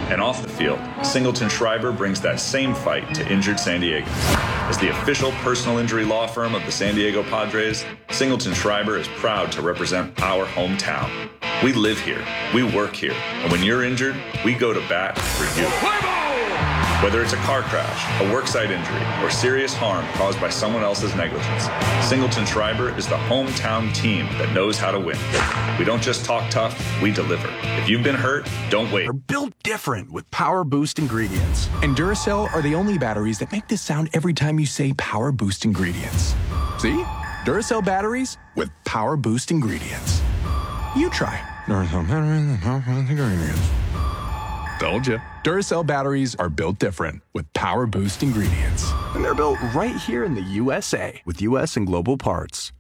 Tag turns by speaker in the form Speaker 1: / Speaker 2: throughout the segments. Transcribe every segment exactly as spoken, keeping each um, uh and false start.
Speaker 1: And off the field, Singleton Schreiber brings that same fight to injured San Diego. As the official personal injury law firm of the San Diego Padres, Singleton Schreiber is proud to represent our hometown. We live here, we work here, and when you're injured, we go to bat for you. Whether it's a car crash, a worksite injury, or serious harm caused by someone else's negligence, Singleton Schreiber is the hometown team that knows how to win. We don't just talk tough, we deliver. If you've been hurt, don't wait.
Speaker 2: Are built different with Power Boost ingredients. And Duracell are the only batteries that make this sound every time you say Power Boost ingredients. See? Duracell batteries with Power Boost ingredients. You try. Duracell batteries with Power Boost ingredients. Told you. Duracell batteries are built different with Power Boost ingredients. And they're built right here in the U S A with U S and global parts.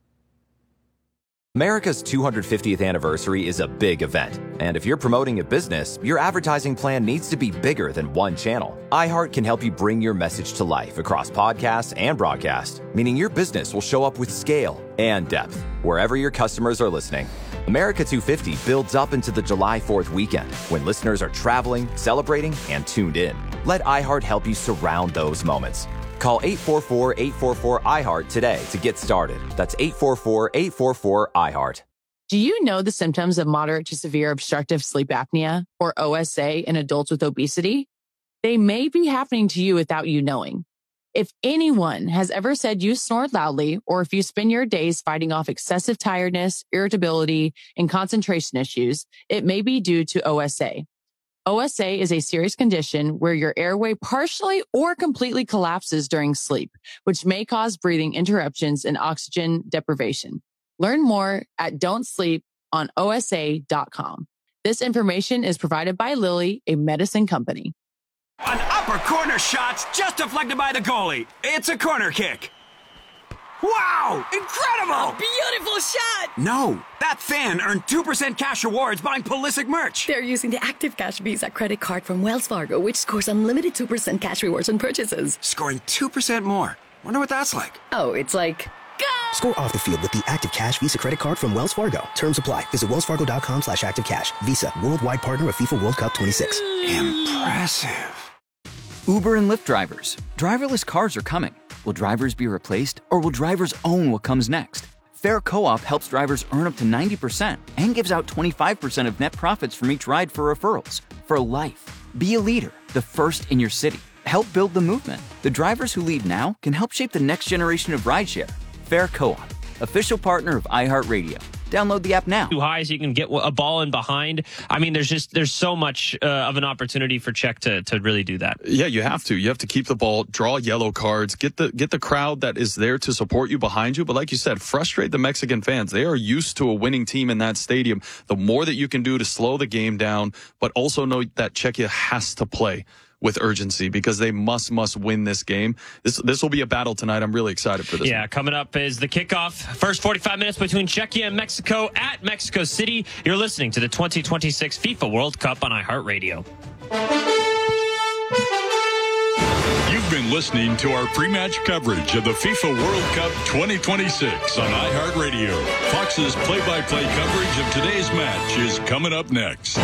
Speaker 3: America's two hundred fiftieth anniversary is a big event. And if you're promoting a business, your advertising plan needs to be bigger than one channel. iHeart can help you bring your message to life across podcasts and broadcast, meaning your business will show up with scale and depth wherever your customers are listening. America two fifty builds up into the July fourth weekend when listeners are traveling, celebrating, and tuned in. Let iHeart help you surround those moments. Call eight four four, eight four four, I heart today to get started. That's eight four four, eight four four, I heart.
Speaker 4: Do you know the symptoms of moderate to severe obstructive sleep apnea, or O S A, in adults with obesity? They may be happening to you without you knowing. If anyone has ever said you snore loudly, or if you spend your days fighting off excessive tiredness, irritability, and concentration issues, it may be due to O S A. O S A is a serious condition where your airway partially or completely collapses during sleep, which may cause breathing interruptions and oxygen deprivation. Learn more at don't sleep on O S A dot com. This information is provided by Lilly, a medicine company.
Speaker 5: An upper corner shot's just deflected by the goalie. It's a corner kick. Wow! Incredible!
Speaker 6: Beautiful shot!
Speaker 5: No, that fan earned two percent cash rewards buying Pulisic merch.
Speaker 6: They're using the Active Cash Visa credit card from Wells Fargo, which scores unlimited two percent cash rewards on purchases.
Speaker 5: Scoring two percent more. Wonder what that's like.
Speaker 6: Oh, it's like... Go!
Speaker 7: Score off the field with the Active Cash Visa credit card from Wells Fargo. Terms apply. Visit wellsfargo.com slash active cash. Visa, worldwide partner of FIFA World Cup twenty-six.
Speaker 5: Impressive.
Speaker 8: Uber and Lyft drivers. Driverless cars are coming. Will drivers be replaced, or will drivers own what comes next? Fair Co-op helps drivers earn up to ninety percent and gives out twenty-five percent of net profits from each ride for referrals. For life. Be a leader, the first in your city. Help build the movement. The drivers who lead now can help shape the next generation of rideshare. Fair Co-op, official partner of iHeartRadio. Download the app now.
Speaker 9: Too high so you can get a ball in behind. I mean, there's just there's so much uh, of an opportunity for Czech to to really do that.
Speaker 10: Yeah, you have to. You have to keep the ball, draw yellow cards, get the get the crowd that is there to support you behind you. But like you said, frustrate the Mexican fans. They are used to a winning team in that stadium. The more that you can do to slow the game down, but also know that Czechia has to play with urgency because they must, must win this game. This this will be a battle tonight. I'm really excited for this.
Speaker 9: Yeah,
Speaker 10: one.
Speaker 9: Coming up is the kickoff. First forty-five minutes between Czechia and Mexico at Mexico City. You're listening to the twenty twenty-six FIFA World Cup on iHeartRadio.
Speaker 11: You've been listening to our pre-match coverage of the FIFA World Cup twenty twenty-six on iHeartRadio. Fox's play-by-play coverage of today's match is coming up next.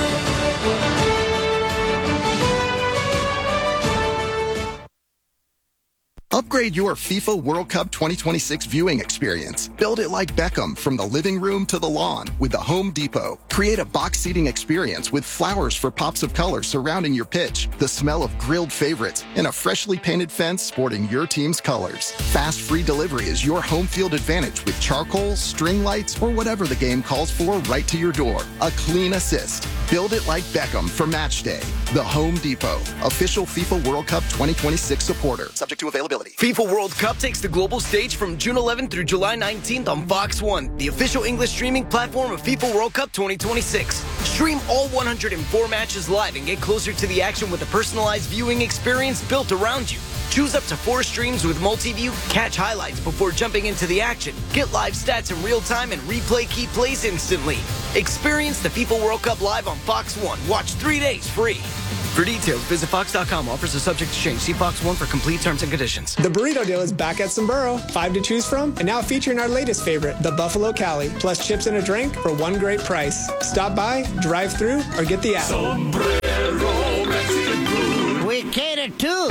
Speaker 12: Upgrade your FIFA World Cup twenty twenty-six viewing experience. Build it like Beckham from the living room to the lawn with the Home Depot. Create a box seating experience with flowers for pops of color surrounding your pitch, the smell of grilled favorites, and a freshly painted fence sporting your team's colors. Fast free delivery is your home field advantage with charcoal, string lights, or whatever the game calls for right to your door. A clean assist. Build it like Beckham for match day. The Home Depot, official FIFA World Cup twenty twenty-six supporter. Subject to availability.
Speaker 13: FIFA World Cup takes the global stage from June eleventh through July nineteenth on Fox one, the official English streaming platform of FIFA World Cup twenty twenty-six. Stream all one hundred four matches live and get closer to the action with a personalized viewing experience built around you. Choose up to four streams with multi-view, catch highlights before jumping into the action, get live stats in real time, and replay key plays instantly. Experience the FIFA World Cup live on Fox one. Watch three days free. For details, visit fox dot com. Offers are subject to change. See Fox one for complete terms and conditions.
Speaker 14: The burrito deal is back at Samburo. Five to choose from, and now featuring our latest favorite, the Buffalo Cali, plus chips and a drink for one great price. Stop by, drive through, or get the app.
Speaker 11: Sombrero.
Speaker 15: too.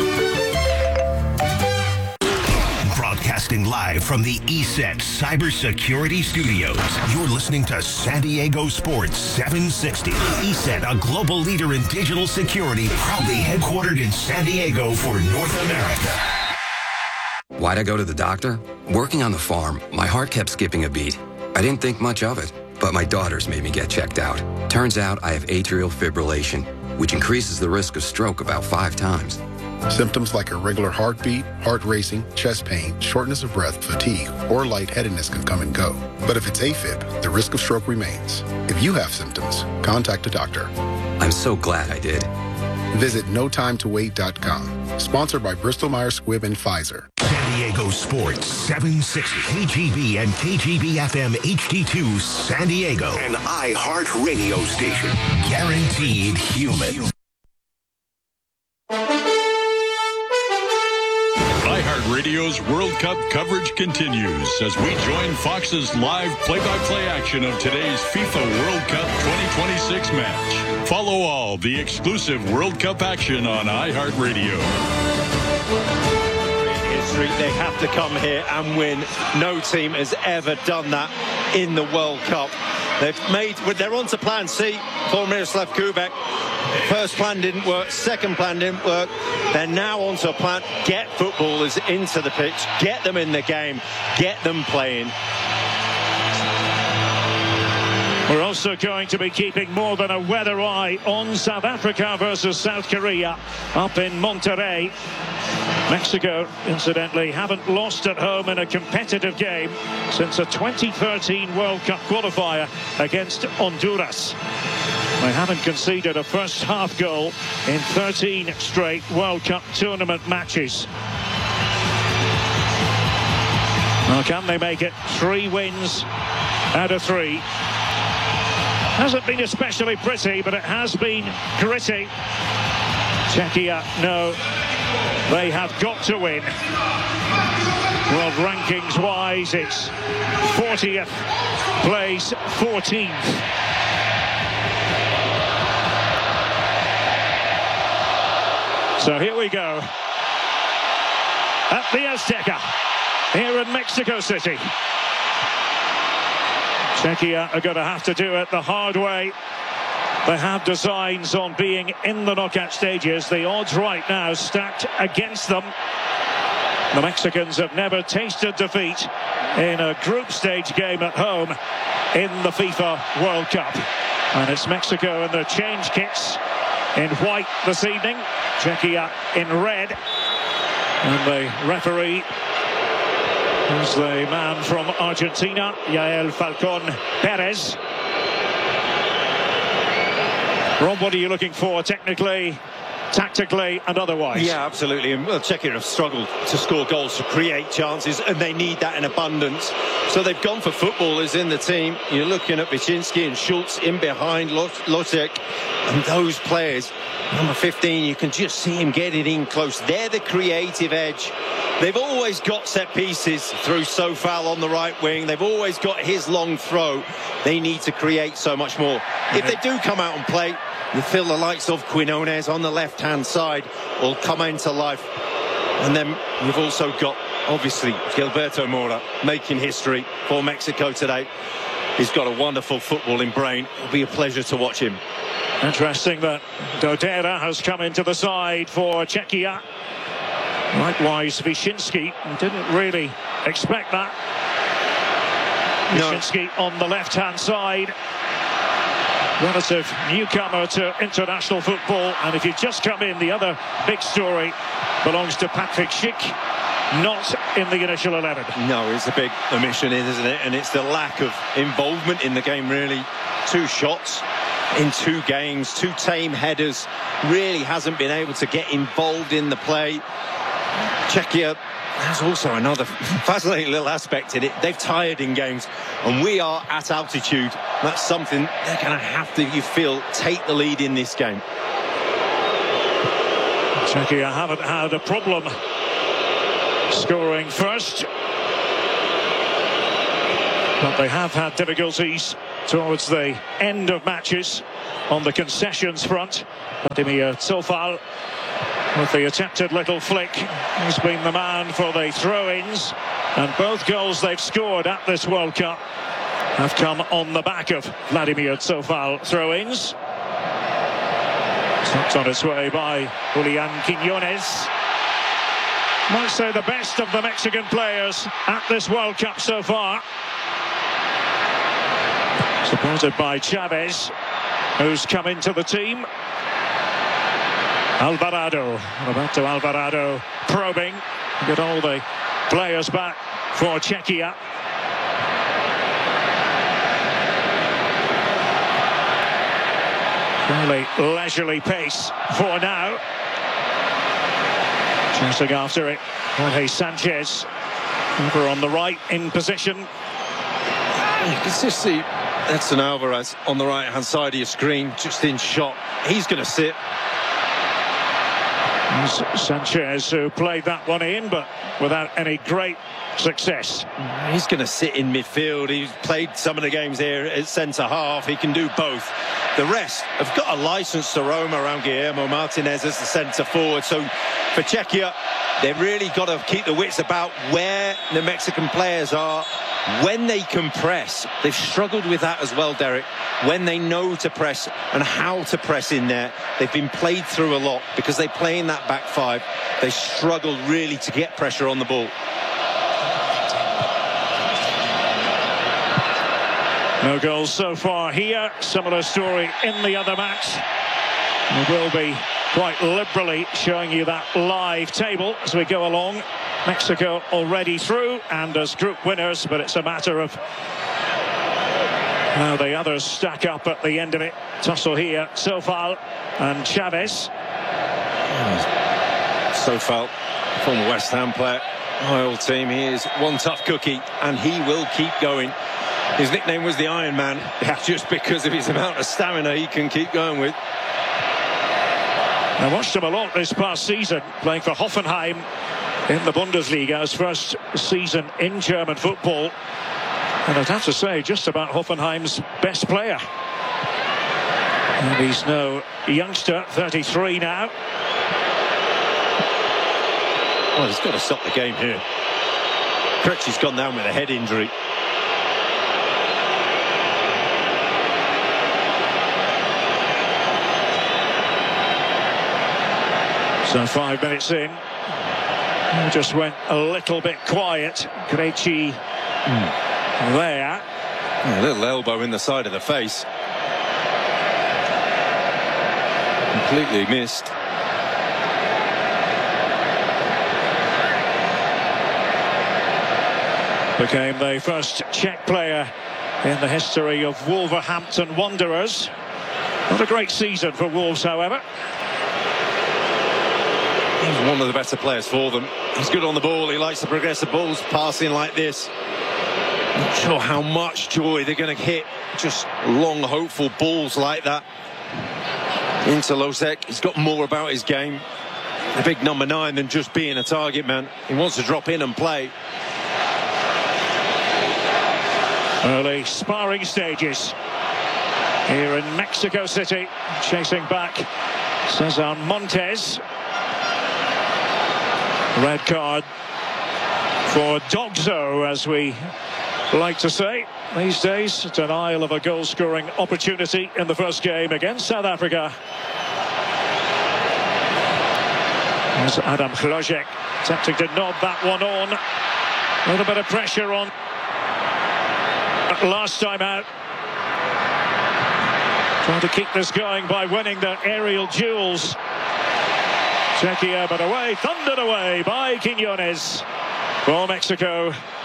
Speaker 16: Broadcasting live from the E S E T Cybersecurity Studios. You're listening to San Diego Sports seven sixty. E S E T, a global leader in digital security, proudly headquartered in San Diego for North America.
Speaker 17: Why'd I go to the doctor? Working on the farm, my heart kept skipping a beat. I didn't think much of it, but my daughters made me get checked out. Turns out I have atrial fibrillation, which increases the risk of stroke about five times.
Speaker 18: Symptoms like irregular heartbeat, heart racing, chest pain, shortness of breath, fatigue, or lightheadedness can come and go. But if it's AFib, the risk of stroke remains. If you have symptoms, contact a doctor.
Speaker 17: I'm so glad I did.
Speaker 18: Visit no time to wait dot com. Sponsored by Bristol Myers Squibb and Pfizer.
Speaker 16: San Diego Sports seven sixty. K G B and K G B F M H D two San Diego. An iHeart radio station. Guaranteed human.
Speaker 11: iHeartRadio's World Cup coverage continues as we join Fox's live play-by-play action of today's FIFA World Cup twenty twenty-six match. Follow all the exclusive World Cup action on iHeartRadio.
Speaker 19: History, they have to come here and win. No team has ever done that in the World Cup. They've made, they're on to plan C for Miroslav Kubek. First plan didn't work, second plan didn't work. They're now on to a plan. Get footballers into the pitch, get them in the game, get them playing.
Speaker 20: We're also going to be keeping more than a weather eye on South Africa versus South Korea up in Monterrey. Mexico, incidentally, haven't lost at home in a competitive game since a twenty thirteen World Cup qualifier against Honduras. They haven't conceded a first half goal in thirteen straight World Cup tournament matches. Well, can they make it? Three wins out of three. Hasn't been especially pretty, but it has been gritty. Czechia, no, they have got to win. World rankings wise, it's fortieth place, fourteenth. So here we go. At the Azteca, here in Mexico City. Czechia are going to have to do it the hard way. They have designs on being in the knockout stages. The odds right now stacked against them. The Mexicans have never tasted defeat in a group stage game at home in the FIFA World Cup. And it's Mexico in their change kits in white this evening. Czechia in red. And the referee is the man from Argentina, Yael Falcón Perez. Rob, what are you looking for technically, tactically and otherwise?
Speaker 19: Yeah, absolutely. And well, Czechia have struggled to score goals, to create chances, and they need that in abundance. So they've gone for footballers in the team. You're looking at Wyszynski and Schultz in behind Losek, and those players. Number fifteen, you can just see him getting in close. They're the creative edge. They've always got set pieces through Sofal on the right wing. They've always got his long throw. They need to create so much more. If they do come out and play, you feel the likes of Quinones on the left-hand side will come into life. And then you've also got, obviously, Gilberto Mora making history for Mexico today. He's got a wonderful footballing brain. It'll be a pleasure to watch him.
Speaker 20: Interesting that Dodera has come into the side for Czechia. Likewise, Wyszynski didn't really expect that. Wyszynski no. on the left-hand side. Relative newcomer to international football. And if you just come in, the other big story belongs to Patrick Schick. Not in the initial eleven.
Speaker 19: No, it's a big omission, isn't it? And it's the lack of involvement in the game, really. Two shots in two games, two tame headers. Really hasn't been able to get involved in the play. Czechia has also another fascinating little aspect in it. They've tired in games, and we are at altitude. That's something they're going to have to, you feel, take the lead in this game.
Speaker 20: Czechia haven't had a problem scoring first, but they have had difficulties towards the end of matches on the concessions front. Vladimir Sofal with the attempted little flick. He's been the man for the throw-ins, and both goals they've scored at this World Cup have come on the back of Vladimir Coufal throw-ins. Stopped on its way by Julian Quiñones. Might say the best of the Mexican players at this World Cup so far. Supported by Chavez, who's come into the team. Alvarado, Roberto Alvarado probing. Get all the players back for Czechia. Fairly leisurely pace for now. Chasing after it, Jorge Sanchez over on the right in position.
Speaker 19: You can just see Edson Alvarez on the right hand side of your screen, just in shot. He's going to sit.
Speaker 20: Sanchez, who played that one in, but without any great success.
Speaker 19: He's going to sit in midfield. He's played some of the games here at centre half. He can do both. The rest have got a license to roam around Guillermo Martinez as the centre forward. So for Czechia, they've really got to keep the wits about where the Mexican players are when they can press. They've struggled with that as well, Derek. When they know to press and how to press in there, they've been played through a lot because they play in that back five. They struggled really to get pressure on the ball.
Speaker 20: No goals so far here. Similar story in the other match. We will be quite liberally showing you that live table as we go along. Mexico already through and as group winners, but it's a matter of how the others stack up at the end of it. Tussle here, Coufal and Chavez.
Speaker 19: Coufal, former West Ham player, my old team. He is one tough cookie and he will keep going. His nickname was the Iron Man, just because of his amount of stamina he can keep going with.
Speaker 20: I watched him a lot this past season, playing for Hoffenheim in the Bundesliga, his first season in German football. And I'd have to say, just about Hoffenheim's best player. And he's no youngster, thirty-three now.
Speaker 19: Well, he's got to stop the game here. Krejci's gone down with a head injury.
Speaker 20: So five minutes in, he just went a little bit quiet. Krejci mm. there.
Speaker 19: A little elbow in the side of the face. Completely missed.
Speaker 20: Became the first Czech player in the history of Wolverhampton Wanderers. Not a great season for Wolves, however.
Speaker 19: He's one of the better players for them. He's good on the ball. He likes to progress the balls, passing like this. Not sure how much joy they're going to hit. Just long, hopeful balls like that. Into Losek. He's got more about his game. A big number nine than just being a target man. He wants to drop in and play.
Speaker 20: Early sparring stages here in Mexico City. Chasing back Cesar Montes. Red card for Dogzo, as we like to say these days. Denial of a goal-scoring opportunity in the first game against South Africa. There's Adam Hlojek attempting to nod that one on. A little bit of pressure on last time out. Trying to keep this going by winning the aerial duels. Czechia, but away, thundered away by Quiñones for Mexico.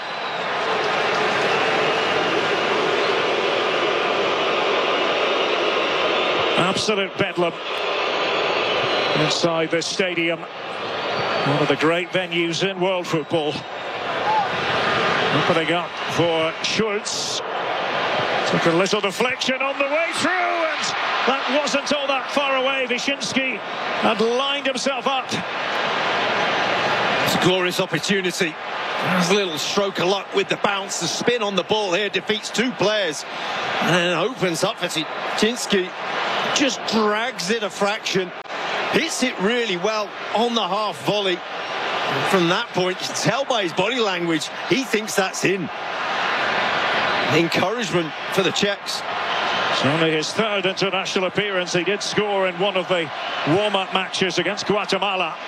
Speaker 20: Absolute bedlam inside this stadium. One of the great venues in world football. Opening up for Schultz. Took a little deflection on the way through, and that wasn't all that far away. Wyszynski had lined himself up.
Speaker 19: It's a glorious opportunity. There's a little stroke of luck with the bounce. The spin on the ball here defeats two players. And then opens up for Wyszynski. Just drags it a fraction. hits it really well on the half volley. And from that point, you can tell by his body language, he thinks that's in. Encouragement for the Czechs.
Speaker 20: It's only his third international appearance. He did score in one of the warm-up matches against Guatemala.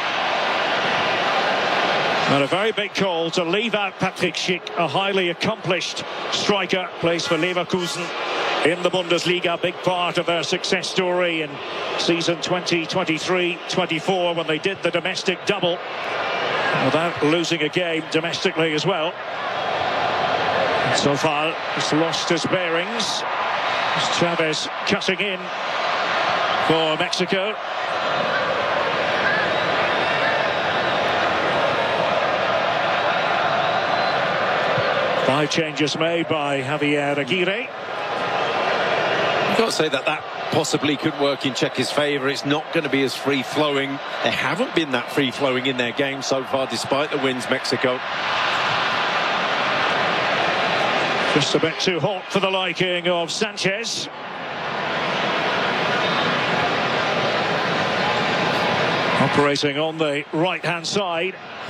Speaker 20: And a very big call to leave out Patrick Schick, a highly accomplished striker, plays for Leverkusen in the Bundesliga, big part of their success story in season twenty twenty-three twenty-four when they did the domestic double without losing a game domestically as well. And so far, he's lost his bearings. It's Chavez cutting in for Mexico. Five changes made by Javier Aguirre.
Speaker 19: You've got to say that that possibly could work in Czechia's favour. It's not going to be as free-flowing. They haven't been that free-flowing in their game so far, despite the wins, Mexico.
Speaker 20: Just a bit too hot for the liking of Sanchez. Operating on the right-hand side.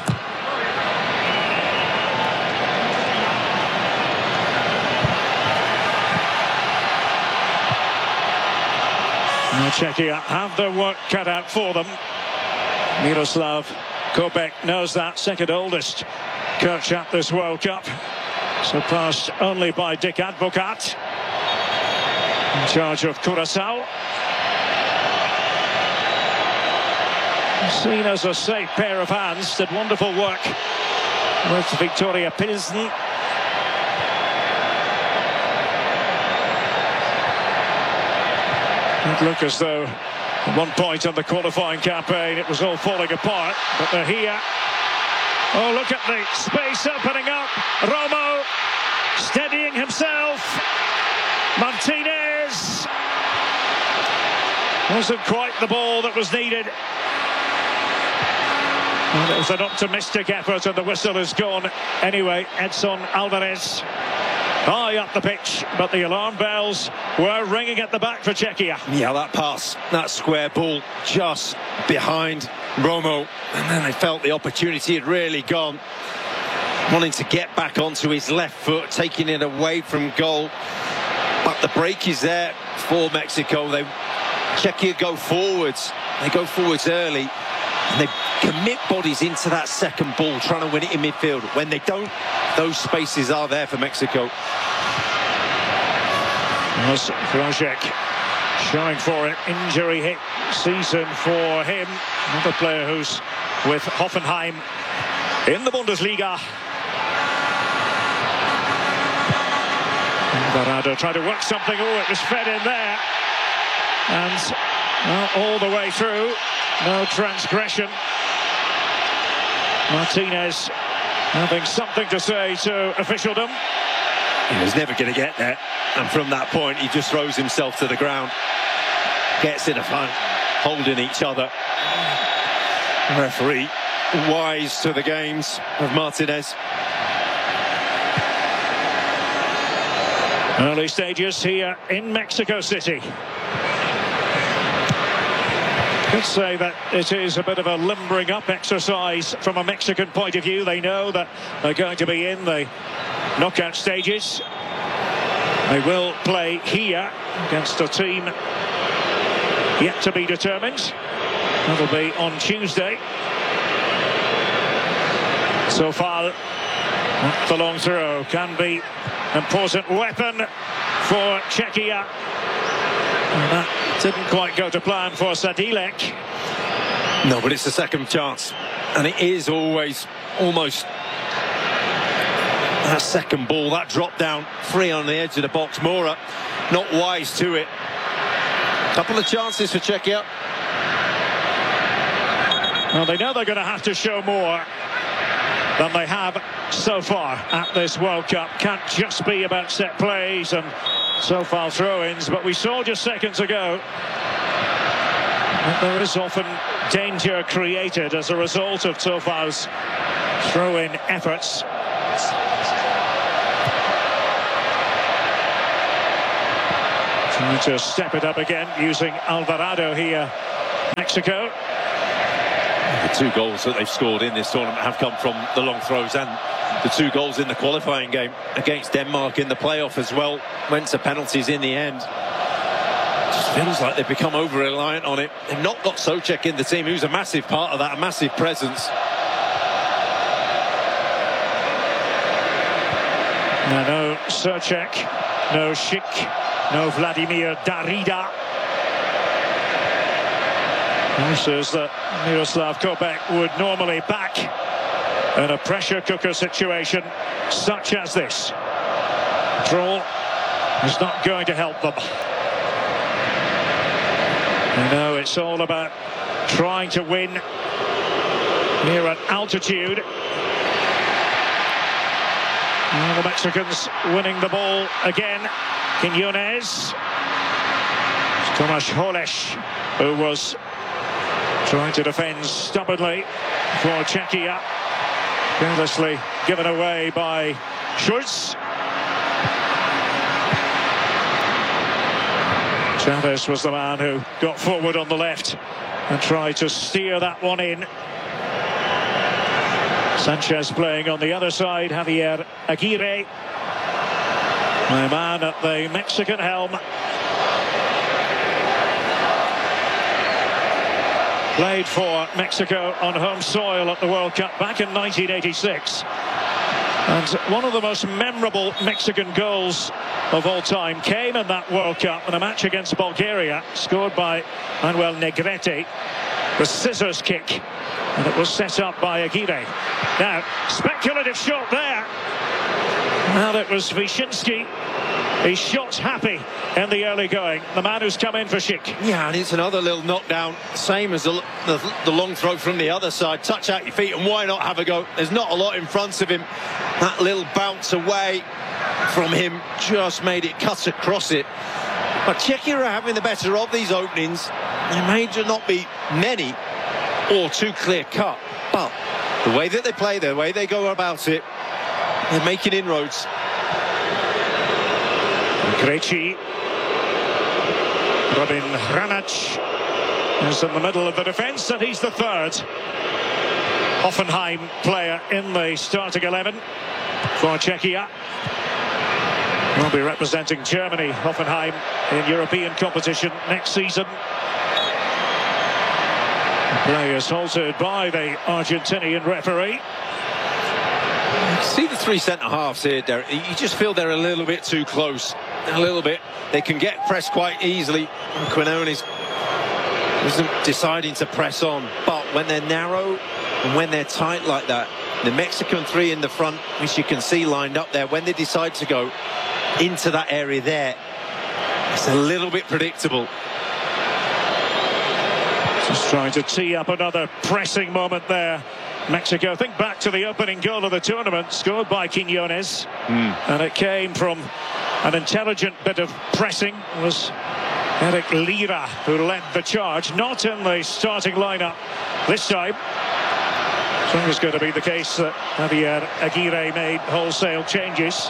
Speaker 20: Now Czechia have their work cut out for them. Miroslav Kopech knows that, second oldest coach at this World Cup. Surpassed only by Dick Advocat, in charge of Curaçao. Seen as a safe pair of hands, did wonderful work with Victoria Pilsen. It looked as though at one point on the qualifying campaign it was all falling apart, but they're here. Oh, look at the space opening up. Romo steadying himself. Martinez. Wasn't quite the ball that was needed. And it was an optimistic effort and the whistle is gone. Anyway, Edson Alvarez high up the pitch, but the alarm bells were ringing at the back for Czechia.
Speaker 19: Yeah, that pass, that square ball just behind Romo, and then they felt the opportunity had really gone. Wanting to get back onto his left foot, taking it away from goal. But the break is there for Mexico. They Czechia go forwards. They go forwards early. And they commit bodies into that second ball, trying to win it in midfield. When they don't, those spaces are there for Mexico.
Speaker 20: Was Krajek showing for an injury hit season for him. Another player who's with Hoffenheim in the Bundesliga. Alvarado tried to work something. Oh, it was fed in there. And well, all the way through. No transgression. Martinez having something to say to officialdom.
Speaker 19: He was never going to get there. And from that point, he just throws himself to the ground. Gets in a fight, holding each other. The referee wise to the games of Martinez.
Speaker 20: Early stages here in Mexico City. Could say that it is a bit of a limbering up exercise from a Mexican point of view. They know that they're going to be in the knockout stages. They will play here against a team yet to be determined. That'll be on Tuesday. So far, the long throw can be an important weapon for Czechia. And that didn't quite go to plan for Sadilek.
Speaker 19: No, but it's a second chance. And it is always almost that second ball, that drop down, free on the edge of the box. Mora not wise to it. Couple of chances for Czechia.
Speaker 20: Well, they know they're going to have to show more than they have so far at this World Cup. Can't just be about set plays and so far throw-ins, but we saw just seconds ago that there is often danger created as a result of Tofar's throw-in efforts. Trying to step it up again using Alvarado here Mexico.
Speaker 19: The two goals that they've scored in this tournament have come from the long throws, and the two goals in the qualifying game against Denmark in the playoff as well went to penalties in the end. Just feels like they've become over-reliant on it. They've not got Souček in the team, who's a massive part of that, a massive presence.
Speaker 20: No, no Souček, no Schick, no Vladimir Darida. Says that Miroslav Kopech would normally back in a pressure cooker situation such as this. Draw is not going to help them. You know, it's all about trying to win near an altitude. And the Mexicans winning the ball again. Quiñones. Tomáš Holeš, who was trying to defend stubbornly for Czechia. Carelessly given away by Schultz. Chavez was the man who got forward on the left and tried to steer that one in. Sanchez playing on the other side. Javier Aguirre, my man at the Mexican helm. Played for Mexico on home soil at the World Cup back in nineteen eighty-six. And one of the most memorable Mexican goals of all time came in that World Cup in a match against Bulgaria, scored by Manuel Negrete. The scissors kick, and it was set up by Aguirre. Now, speculative shot there. And it was Wyszynski. He's shot happy in the early going. The man who's come in for Schick.
Speaker 19: Yeah, and it's another little knockdown, same as the, the, the long throw from the other side. Touch out your feet, and why not have a go? There's not a lot in front of him. That little bounce away from him just made it cut across it. But Czechia are having the better of these openings. There may not be many or too clear cut, but the way that they play, the way they go about it, they're making inroads.
Speaker 20: Krejci. Robin Hranac is in the middle of the defence, and he's the third Hoffenheim player in the starting eleven for Czechia. Will be representing Germany, Hoffenheim, in European competition next season. The play is halted by the Argentinian referee.
Speaker 19: See the three centre-halves here, Derek. You just feel they're a little bit too close. A little bit. They can get pressed quite easily. Quiñones isn't deciding to press on. But when they're narrow and when they're tight like that, the Mexican three in the front, which you can see lined up there, when they decide to go into that area there, it's a little bit predictable.
Speaker 20: Just trying to tee up another pressing moment there. Mexico, think back to the opening goal of the tournament, scored by Quiñones.
Speaker 19: Mm.
Speaker 20: And it came from an intelligent bit of pressing. It was Eric Lira who led the charge, not in the starting lineup this time. So it was going to be the case that Javier Aguirre made wholesale changes.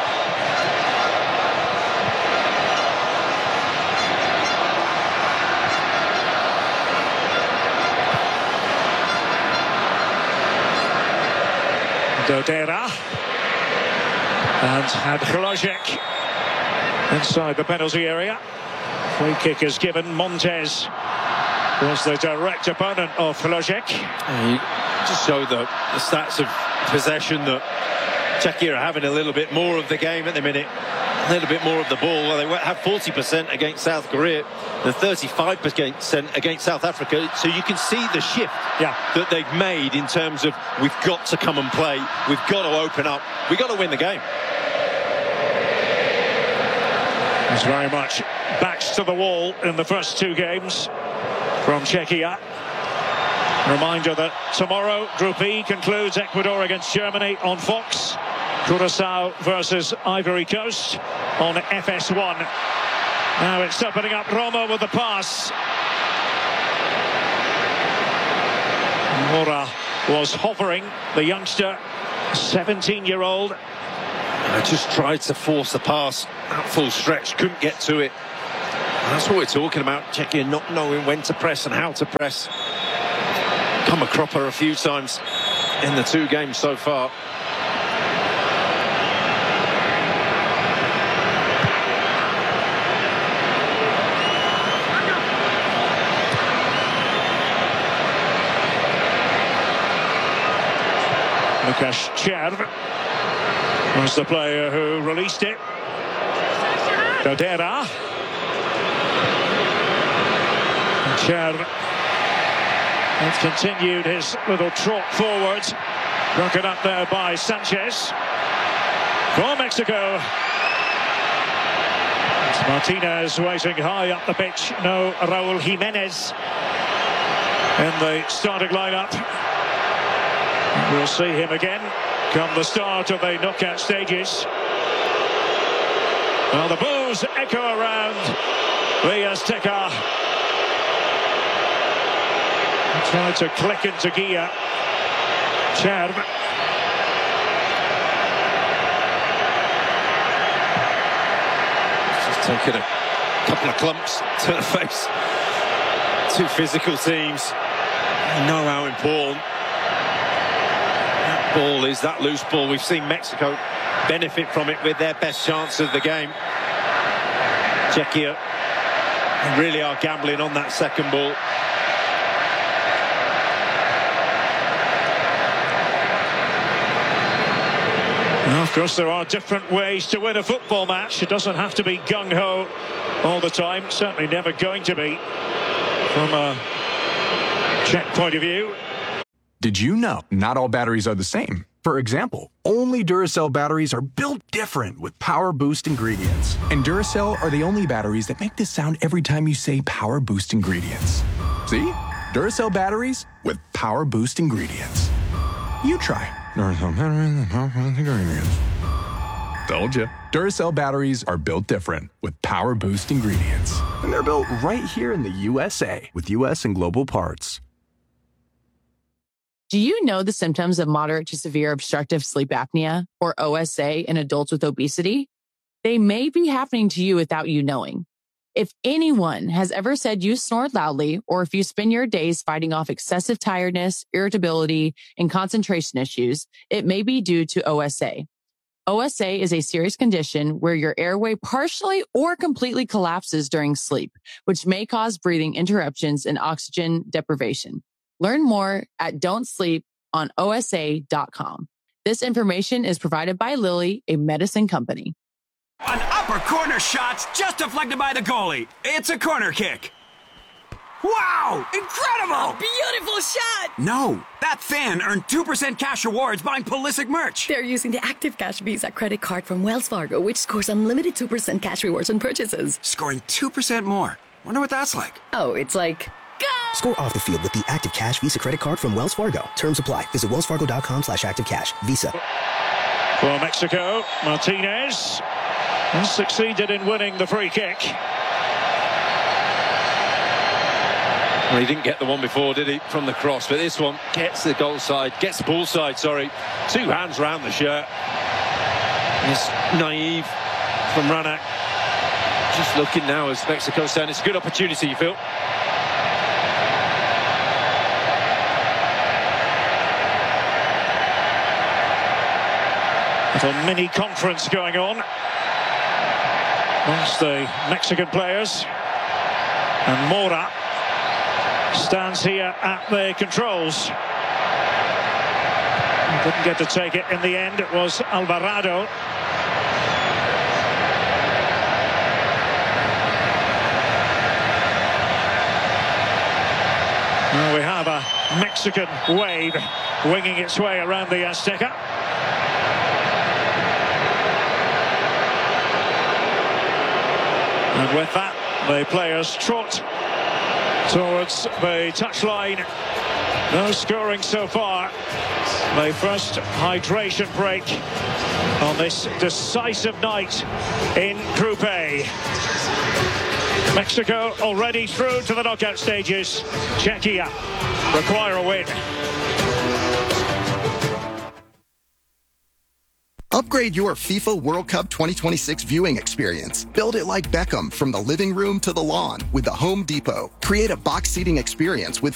Speaker 20: Dodera and had Hlojek inside the penalty area. Free kick is given. Montes was the direct opponent of Hlojek.
Speaker 19: You just show the, the stats of possession that Czechia are having a little bit more of the game at the minute. A little bit more of the ball. Well, they have forty percent against South Korea and thirty-five percent against South Africa. So you can see the shift
Speaker 20: yeah.
Speaker 19: that they've made in terms of we've got to come and play. We've got to open up. We've got to win the game.
Speaker 20: It's very much backs to the wall in the first two games from Czechia. Reminder that tomorrow Group E concludes Ecuador against Germany on Fox. Curaçao versus Ivory Coast on F S one. Now it's opening up. Roma with the pass. Mora was hovering, the youngster, seventeen-year-old.
Speaker 19: I just tried to force the pass at full stretch, couldn't get to it. That's what we're talking about. Czechia not knowing when to press and how to press. Come a cropper a few times in the two games so far.
Speaker 20: Lukasz Czerw was the player who released it. Dodera. Czerw has continued his little trot forward. Broken up there by Sanchez. For Mexico. It's Martinez waiting high up the pitch. No Raúl Jiménez in the starting lineup. We'll see him again come the start of the knockout stages. Well, the boos echo around the Azteca. Tried to click into gear. Czerw.
Speaker 19: Just taken a couple of clumps to the face. Two physical teams. They know how important that ball is, that loose ball. We've seen Mexico benefit from it with their best chance of the game. Czechia really are gambling on that second ball.
Speaker 20: Well, of course, there are different ways to win a football match. It doesn't have to be gung-ho all the time. Certainly never going to be from a Czech point of view.
Speaker 2: Did you know not all batteries are the same? For example, only Duracell batteries are built different with Power Boost ingredients. And Duracell are the only batteries that make this sound every time you say Power Boost ingredients. See? Duracell batteries with Power Boost ingredients. You try. Duracell batteries with Power Boost ingredients. Told you. Duracell batteries are built different with Power Boost ingredients. And they're built right here in the U S A with U S and global parts.
Speaker 4: Do you know the symptoms of moderate to severe obstructive sleep apnea, or O S A, in adults with obesity? They may be happening to you without you knowing. If anyone has ever said you snore loudly, or if you spend your days fighting off excessive tiredness, irritability, and concentration issues, it may be due to O S A. O S A is a serious condition where your airway partially or completely collapses during sleep, which may cause breathing interruptions and oxygen deprivation. Learn more at don't sleep on O S A dot com. This information is provided by Lilly, a medicine company.
Speaker 5: An upper corner shot's just deflected by the goalie. It's a corner kick. Wow! Incredible!
Speaker 6: A beautiful shot!
Speaker 5: No, that fan earned two percent cash rewards buying Pulisic merch.
Speaker 6: They're using the Active Cash Visa credit card from Wells Fargo, which scores unlimited two percent cash rewards on purchases.
Speaker 5: Scoring two percent more. Wonder what that's like.
Speaker 6: Oh, it's like...
Speaker 7: Score off the field with the Active Cash Visa credit card from Wells Fargo. Terms apply. Visit wells fargo dot com slash active cash. Visa.
Speaker 20: For Mexico, Martinez has succeeded in winning the free kick.
Speaker 19: Well, he didn't get the one before, did he, from the cross? But this one gets the goal side, gets the ball side, sorry. Two hands round the shirt. It's naive from Ranak. Just looking now as Mexico's saying it's a good opportunity, you feel.
Speaker 20: Little mini conference going on amongst the Mexican players, and Mora stands here at the controls. Didn't get to take it in the end. It was Alvarado. Well, we have a Mexican wave winging its way around the Azteca. And with that, the players trot towards the touchline. No scoring so far. The first hydration break on this decisive night in Group A. Mexico already through to the knockout stages. Czechia require a win.
Speaker 12: Upgrade your FIFA World Cup twenty twenty-six viewing experience. Build it like Beckham from the living room to the lawn with the Home Depot. Create a box seating experience with